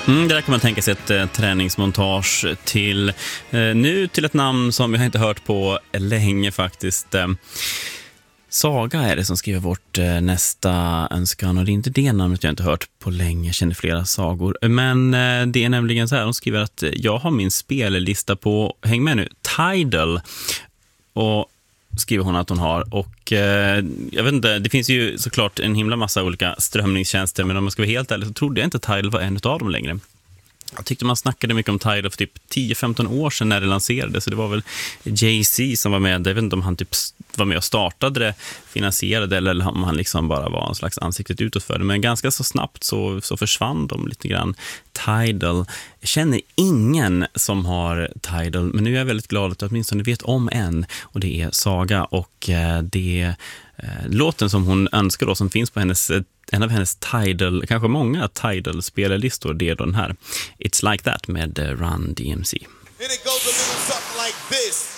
Det där kan man tänka sig ett träningsmontage till. Nu till ett namn som jag inte hört på länge faktiskt. Saga är det som skriver vårt nästa önskan, och det är inte det namnet jag inte hört på länge, jag känner flera sagor. Men det är nämligen så här, de skriver att jag har min spellista på, häng med nu, Tidal, och skriver hon att hon har, och jag vet inte, det finns ju såklart en himla massa olika strömningstjänster, men om man ska vara helt ärlig så trodde jag inte Tidal var en av dem längre. Jag tyckte man snackade mycket om Tidal för typ 10-15 år sedan när det lanserades, så det var väl Jay-Z som var med. Jag vet inte om han typ var med och startade det, finansierade, eller om han liksom bara var en slags ansiktet utåt för det. Men ganska så snabbt så försvann de lite grann. Tidal. Jag känner ingen som har Tidal, men nu är jag väldigt glad att jag åtminstone vet om en, och det är Saga, och det låten som hon önskar då, som finns på en av hennes Tidal, kanske många Tidal-spellistor, det är den här It's Like That med Run DMC. And it goes a little something like this.